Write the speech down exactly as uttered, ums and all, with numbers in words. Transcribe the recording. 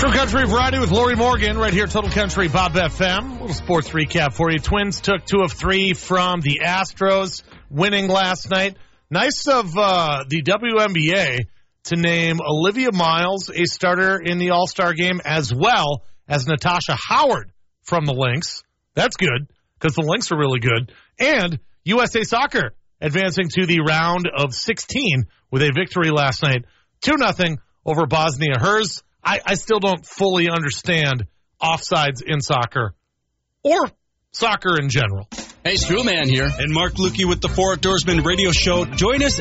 Total Country Variety with Lori Morgan right here, Total Country Bob F M. A little sports recap for you. Twins took two of three from the Astros, winning last night. Nice of uh, the W N B A to name Olivia Miles a starter in the All-Star game, as well as Natasha Howard from the Lynx. That's good, because the Lynx are really good. And U S A Soccer advancing to the round of sixteen with a victory last night, two nothing over Bosnia Herz. I, I still don't fully understand offsides in soccer or soccer in general. Hey, Strewman here. And Mark Lukey with the Four Outdoorsman Radio Show. Join us